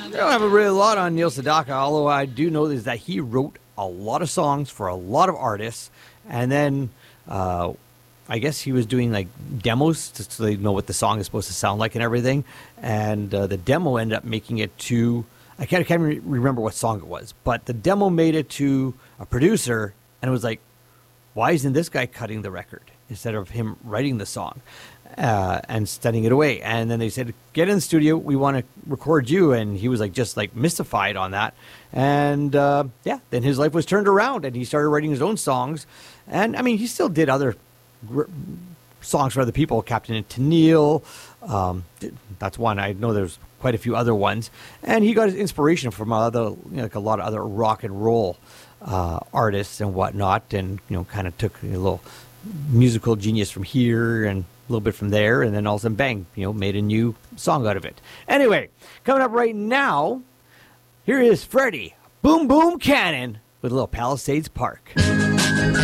I don't have a really lot on Neil Sedaka, although I do know is that he wrote a lot of songs for a lot of artists, and then I guess he was doing like demos just so they know what the song is supposed to sound like and everything. And the demo ended up making it to, I can't remember what song it was, but the demo made it to a producer, and it was like, why isn't this guy cutting the record instead of him writing the song and sending it away? And then they said, get in the studio, we want to record you. And he was like, just like mystified on that. And then his life was turned around and he started writing his own songs. And I mean, he still did other songs for other people, Captain and Tennille. That's one. I know there's quite a few other ones. And he got his inspiration from like a lot of other rock and roll artists and whatnot, and kind of took a little musical genius from here and a little bit from there, and then all of a sudden, bang, made a new song out of it. Anyway, coming up right now, here is Freddie Boom Boom Cannon with a little Palisades Park.